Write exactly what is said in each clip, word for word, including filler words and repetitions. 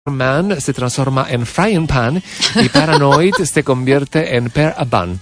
Man se transforma en Frying Pan y Paranoid se convierte en Pear a Bun.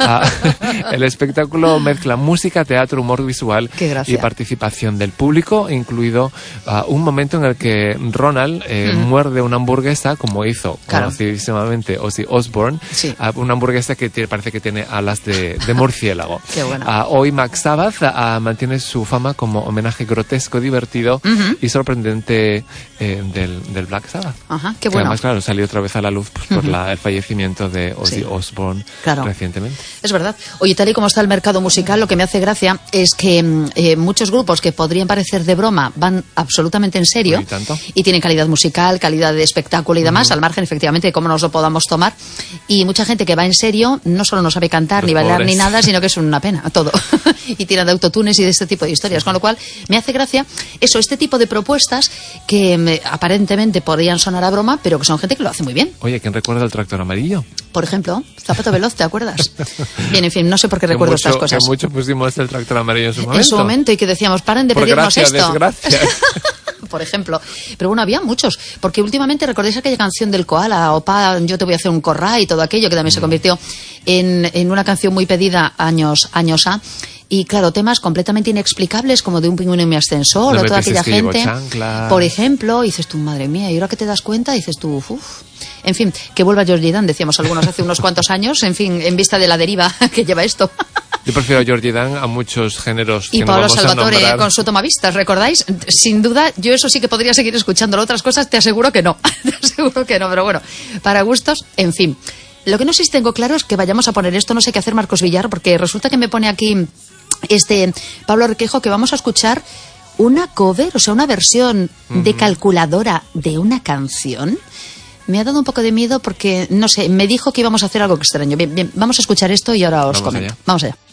Uh, el espectáculo mezcla música, teatro, humor visual y participación del público, incluido uh, un momento en el que Ronald eh, mm. muerde una hamburguesa, como hizo claro. conocidísimamente Ozzy Osbourne, sí. uh, una hamburguesa que tiene, parece que tiene alas de, de murciélago. Qué bueno. uh, hoy Mac Sabbath uh, mantiene su fama como homenaje grotesco, divertido uh-huh. y sorprendente eh, del, del Black Sabbath. Ajá, qué que bueno. además, claro, salió otra vez a la luz pues, por uh-huh. la, el fallecimiento de Ozzy sí. Osbourne claro. recientemente. Es verdad. Oye, tal y como está el mercado musical, lo que me hace gracia es que eh, muchos grupos que podrían parecer de broma van absolutamente en serio ¿Y, tanto? y tienen calidad musical, calidad de espectáculo y demás, uh-huh. al margen, efectivamente, de cómo nos lo podamos tomar. Y mucha gente que va en serio no solo no sabe cantar, Los ni bailar, pobres. ni nada, sino que es una pena, todo. Y tiran de autotunes y de este tipo de historias. Con lo cual, me hace gracia eso, este tipo de propuestas que me, aparentemente podrían sonar a broma, pero que son gente que lo hace muy bien. Oye, ¿quién recuerda el Tractor Amarillo? Por ejemplo, Zapato Veloz, ¿te acuerdas? Bien, en fin, no sé por qué recuerdo mucho, estas cosas. Que mucho pusimos el Tractor Amarillo en su momento. En su momento, y que decíamos, paren de por pedirnos gracia, esto. Desgracia. Por ejemplo. Pero bueno, había muchos. Porque últimamente, ¿recordáis aquella canción del Koala? Opa, yo te voy a hacer un corra y todo aquello, que también mm. se convirtió en, en una canción muy pedida años, años a. Y claro, temas completamente inexplicables como de un pingüino en mi ascensor no o toda aquella gente. Chanclas. Por ejemplo, y dices tú, madre mía, y ahora que te das cuenta, dices tú, uff. En fin, que vuelva Georgie Dan, decíamos algunos hace unos cuantos años, en fin, en vista de la deriva que lleva esto. Yo prefiero a Georgie Dan a muchos géneros y que Pablo no vamos Salvatore a nombrar. Con su tomavistas, ¿recordáis? Sin duda, yo eso sí que podría seguir escuchándolo. Otras cosas te aseguro que no. Te aseguro que no, pero bueno, para gustos, en fin. Lo que no sé si tengo claro es que vayamos a poner esto, no sé qué hacer Marcos Villar, porque resulta que me pone aquí este Pablo Requejo que vamos a escuchar una cover, o sea, una versión uh-huh. de calculadora de una canción. Me ha dado un poco de miedo porque, no sé, me dijo que íbamos a hacer algo extraño. Bien, bien, vamos a escuchar esto y ahora os vamos comento. Allá. Vamos allá.